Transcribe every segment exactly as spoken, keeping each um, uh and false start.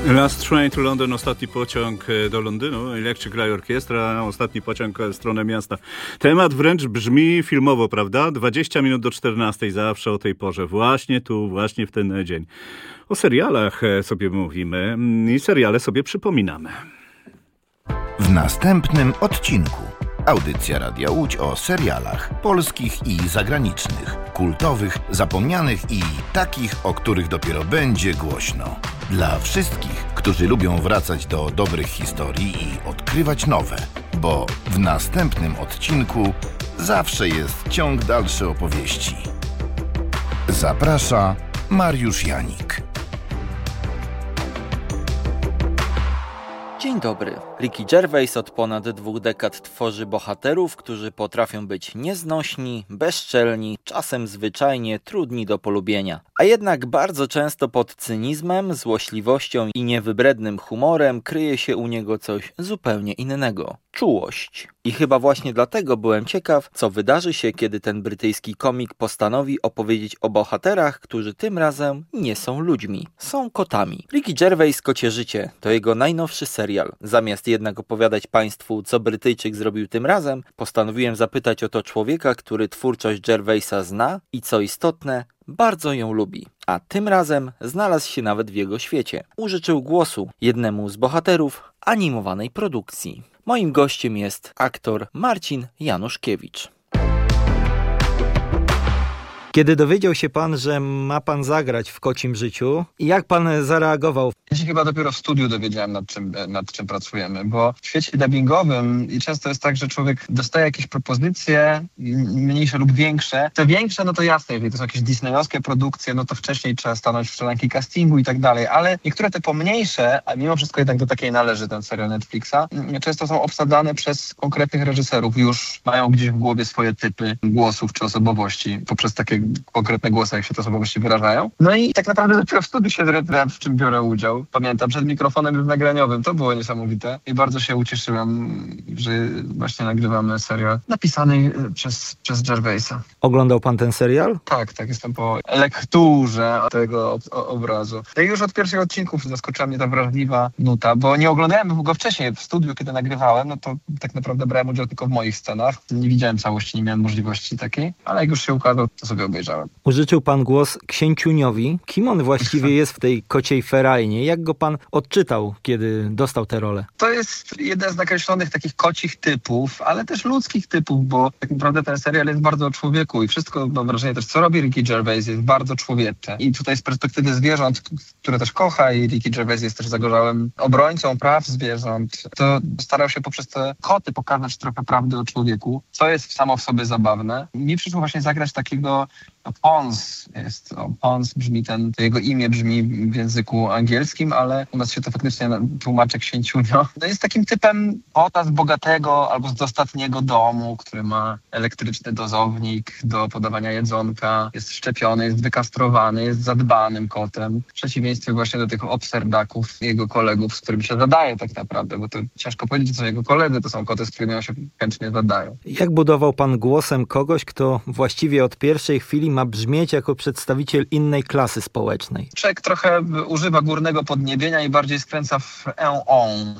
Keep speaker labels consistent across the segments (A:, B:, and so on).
A: Last Train to London, ostatni pociąg do Londynu, Electric Light Orchestra, ostatni pociąg w stronę miasta. Temat wręcz brzmi filmowo, prawda? dwadzieścia minut do czternastej, zawsze o tej porze, właśnie tu, właśnie w ten dzień. O serialach sobie mówimy i seriale sobie przypominamy.
B: W następnym odcinku audycja Radia Łódź o serialach polskich i zagranicznych, kultowych, zapomnianych i takich, o których dopiero będzie głośno. Dla wszystkich, którzy lubią wracać do dobrych historii i odkrywać nowe, bo w następnym odcinku zawsze jest ciąg dalszy opowieści. Zaprasza Mariusz Janik.
C: Dzień dobry. Ricky Gervais od ponad dwóch dekad tworzy bohaterów, którzy potrafią być nieznośni, bezczelni, czasem zwyczajnie trudni do polubienia. A jednak bardzo często pod cynizmem, złośliwością i niewybrednym humorem kryje się u niego coś zupełnie innego. Czułość. I chyba właśnie dlatego byłem ciekaw, co wydarzy się, kiedy ten brytyjski komik postanowi opowiedzieć o bohaterach, którzy tym razem nie są ludźmi, są kotami. Ricky Gervais Kocie życie to jego najnowszy serial. Zamiast jednak opowiadać Państwu, co Brytyjczyk zrobił tym razem, postanowiłem zapytać o to człowieka, który twórczość Gervaisa zna i co istotne, bardzo ją lubi. A tym razem znalazł się nawet w jego świecie. Użyczył głosu jednemu z bohaterów animowanej produkcji. Moim gościem jest aktor Marcin Januszkiewicz. Kiedy dowiedział się pan, że ma pan zagrać w Kocim życiu, jak pan zareagował?
D: Ja się chyba dopiero w studiu dowiedziałem, nad czym, nad czym pracujemy, bo w świecie dubbingowym i często jest tak, że człowiek dostaje jakieś propozycje, mniejsze lub większe. Te większe, no to jasne, jeżeli to są jakieś disneyowskie produkcje, no to wcześniej trzeba stanąć w szranki castingu i tak dalej, ale niektóre te pomniejsze, a mimo wszystko jednak do takiej należy ten serial Netflixa, często są obsadzane przez konkretnych reżyserów, już mają gdzieś w głowie swoje typy głosów czy osobowości poprzez takie konkretne głosy, jak się te osobowości wyrażają. No i tak naprawdę dopiero w studiu się zorientowałem, w czym biorę udział. Pamiętam, przed mikrofonem nagraniowym. To było niesamowite i bardzo się ucieszyłem, że właśnie nagrywamy serial napisany przez, przez Gervaisa.
C: Oglądał pan ten serial?
D: Tak, tak. Jestem po lekturze tego ob- obrazu. No i już od pierwszych odcinków zaskoczyła mnie ta wrażliwa nuta, bo nie oglądałem go wcześniej w studiu, kiedy nagrywałem, no to tak naprawdę brałem udział tylko w moich scenach. Nie widziałem całości, nie miałem możliwości takiej, ale jak już się ukazał, to sobie obejrzałem.
C: Użyczył pan głos Księciuniowi. Kim on właściwie jest w tej kociej ferajnie? Jak go pan odczytał, kiedy dostał tę rolę?
D: To jest jeden z nakreślonych takich kocich typów, ale też ludzkich typów, bo tak naprawdę ten serial jest bardzo o człowieku i wszystko, mam wrażenie też, co robi Ricky Gervais, jest bardzo człowiecze. I tutaj z perspektywy zwierząt, które też kocha, i Ricky Gervais jest też zagorzałym obrońcą praw zwierząt, to starał się poprzez te koty pokazać trochę prawdy o człowieku, co jest samo w sobie zabawne. Mi przyszło właśnie zagrać takiego No, Pons jest, o, Pons brzmi ten, to jego imię brzmi w języku angielskim, ale u nas się to faktycznie tłumaczy Księciunio. No jest takim typem kota z bogatego albo z dostatniego domu, który ma elektryczny dozownik do podawania jedzonka, jest szczepiony, jest wykastrowany, jest zadbanym kotem. W przeciwieństwie właśnie do tych obserdaków, jego kolegów, z którymi się zadaje tak naprawdę, bo to ciężko powiedzieć, co jego koledzy to są koty, z którymi on się chętnie zadają.
C: Jak budował pan głosem kogoś, kto właściwie od pierwszej chwili ma brzmieć jako przedstawiciel innej klasy społecznej?
D: Człowiek trochę używa górnego podniebienia i bardziej skręca w en on.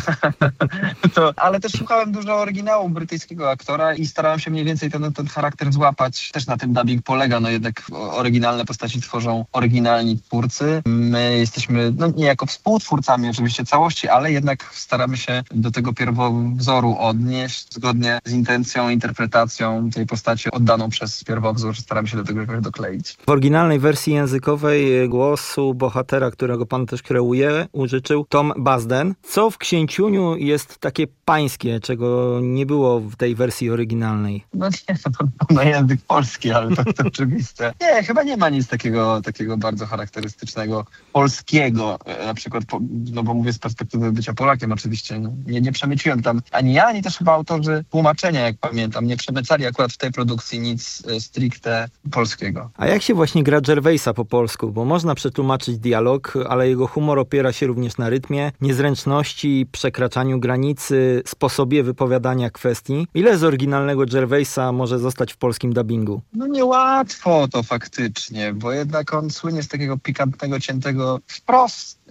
D: to, ale też słuchałem dużo oryginału brytyjskiego aktora i starałem się mniej więcej ten, ten charakter złapać. Też na tym dubbing polega, no jednak oryginalne postaci tworzą oryginalni twórcy. My jesteśmy, no nie jako współtwórcami oczywiście całości, ale jednak staramy się do tego pierwowzoru odnieść zgodnie z intencją, interpretacją tej postaci oddaną przez pierwowzór. Staramy się do tego jakoś dokleić.
C: W oryginalnej wersji językowej głosu bohatera, którego pan też kreuje, użyczył Tom Bazden. Co w Księciuniu jest takie pańskie, czego nie było w tej wersji oryginalnej?
D: No nie, to na język polski, ale to, to oczywiste. Nie, chyba nie ma nic takiego, takiego bardzo charakterystycznego polskiego. Na przykład, no bo mówię z perspektywy bycia Polakiem oczywiście, no, nie, nie przemyciłem tam ani ja, ani też chyba autorzy tłumaczenia, jak pamiętam, nie przemycali akurat w tej produkcji nic stricte polskiego.
C: A jak się właśnie gra Gervaisa po polsku? Bo można przetłumaczyć dialog, ale jego humor opiera się również na rytmie, niezręczności, przekraczaniu granicy, sposobie wypowiadania kwestii. Ile z oryginalnego Gervaisa może zostać w polskim dubbingu?
D: No niełatwo to faktycznie, bo jednak on słynie z takiego pikantnego, ciętego wprost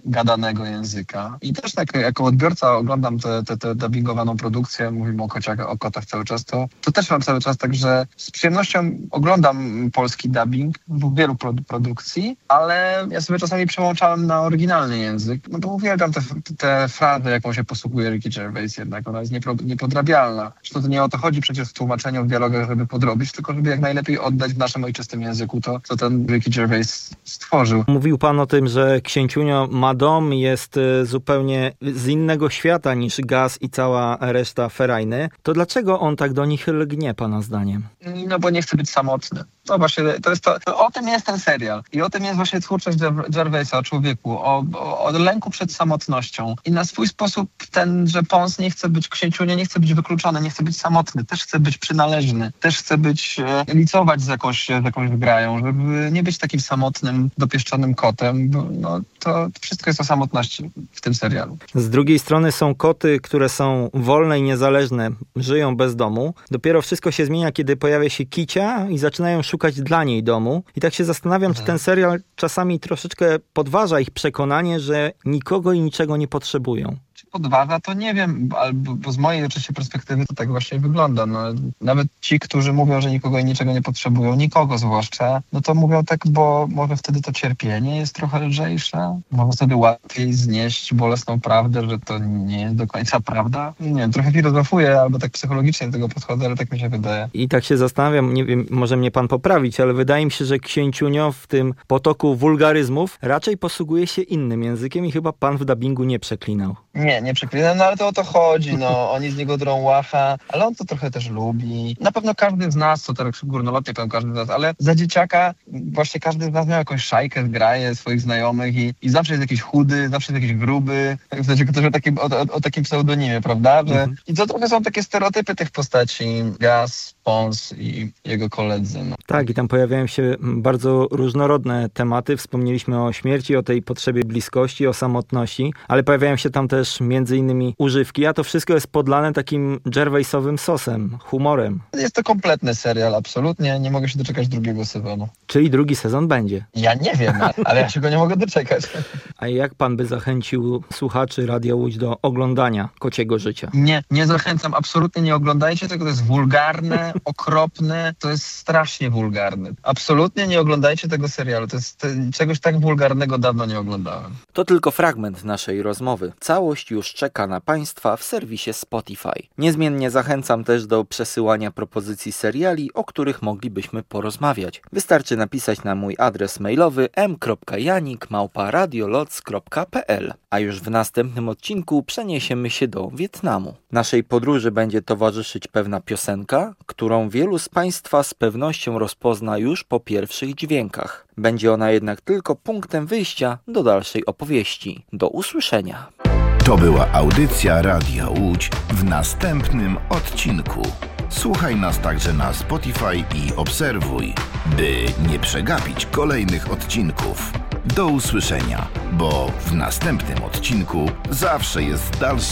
D: gadanego języka. I też tak jako odbiorca oglądam tę te, te, te dubbingowaną produkcję, mówimy o kociach, o kotach cały czas, to, to też mam cały czas tak, że z przyjemnością oglądam polski dubbing w wielu produ- produkcji, ale ja sobie czasami przełączałem na oryginalny język, no bo uwielbiam te, te frazy, jaką się posługuje Ricky Gervais jednak, ona jest niepro, niepodrabialna. Zresztą to nie o to chodzi przecież w tłumaczeniu, w dialogach, żeby podrobić, tylko żeby jak najlepiej oddać w naszym ojczystym języku to, co ten Ricky Gervais stworzył.
E: Mówił pan o tym, że Księciunio ma dom, jest zupełnie z innego świata niż Gaz i cała reszta Ferajny. To dlaczego on tak do nich lgnie, pana zdaniem?
D: No bo nie chce być samotny. No właśnie, to jest to, to, o tym jest ten serial. I o tym jest właśnie twórczość Gervaisa, o człowieku, o, o, o lęku przed samotnością. I na swój sposób ten, że Pons nie chce być księciuniem, nie chce być wykluczony, nie chce być samotny, też chce być przynależny, też chce być, e, licować z jakąś, z jakąś grają, żeby nie być takim samotnym, dopieszczonym kotem. Bo, no, to wszystko jest o samotności w tym serialu.
E: Z drugiej strony są koty, które są wolne i niezależne, żyją bez domu. Dopiero wszystko się zmienia, kiedy pojawia się Kicia i zaczynają szukać dla niej domu. I tak się zastanawiam, czy ten serial czasami troszeczkę podważa ich przekonanie, że nikogo i niczego nie potrzebują.
D: Czy podważa, to nie wiem, albo, bo z mojej oczywiście perspektywy to tak właśnie wygląda. No, nawet ci, którzy mówią, że nikogo i niczego nie potrzebują, nikogo zwłaszcza, no to mówią tak, bo może wtedy to cierpienie jest trochę lżejsze, może wtedy łatwiej znieść bolesną prawdę, że to nie jest do końca prawda. Nie wiem, trochę filozofuję, albo tak psychologicznie do tego podchodzę, ale tak mi się wydaje.
E: I tak się zastanawiam, nie wiem, może mnie pan poprawić, ale wydaje mi się, że Księciunio w tym potoku wulgaryzmów raczej posługuje się innym językiem i chyba pan w dubbingu nie przeklinał.
D: Nie, nie przeklinam, no ale to o to chodzi, no. Oni z niego drą łacha, ale on to trochę też lubi. Na pewno każdy z nas, to tak górnolotnie powiem każdy z nas, ale za dzieciaka właśnie każdy z nas miał jakąś szajkę, zgraje swoich znajomych i, i zawsze jest jakiś chudy, zawsze jest jakiś gruby. W sensie ktoś o takim, o, o, o takim pseudonimie, prawda? Że, mhm. I to trochę są takie stereotypy tych postaci. Gaz, Pons i jego koledzy. No.
E: Tak, i tam pojawiają się bardzo różnorodne tematy. Wspomnieliśmy o śmierci, o tej potrzebie bliskości, o samotności, ale pojawiają się tam też między innymi używki, a to wszystko jest podlane takim Gervaisowym sosem, humorem.
D: Jest to kompletny serial, absolutnie. Nie mogę się doczekać drugiego sezonu.
E: Czyli drugi sezon będzie?
D: Ja nie wiem, ale ja się go nie mogę doczekać.
E: A jak pan by zachęcił słuchaczy Radia Łódź do oglądania Kociego Życia?
D: Nie, nie zachęcam, absolutnie nie oglądajcie tego, to jest wulgarne, okropne, to jest strasznie wulgarne. Absolutnie nie oglądajcie tego serialu, to jest czegoś tak wulgarnego dawno nie oglądałem.
C: To tylko fragment naszej rozmowy. Całość już czeka na Państwa w serwisie Spotify. Niezmiennie zachęcam też do przesyłania propozycji seriali, o których moglibyśmy porozmawiać. Wystarczy napisać na mój adres mailowy m kropka janik małpa radioloc kropka p l. A już w następnym odcinku przeniesiemy się do Wietnamu. Naszej podróży będzie towarzyszyć pewna piosenka, którą wielu z Państwa z pewnością rozpozna już po pierwszych dźwiękach. Będzie ona jednak tylko punktem wyjścia do dalszej opowieści. Do usłyszenia.
B: To była audycja Radia Łódź w następnym odcinku. Słuchaj nas także na Spotify i obserwuj, by nie przegapić kolejnych odcinków. Do usłyszenia, bo w następnym odcinku zawsze jest dalszy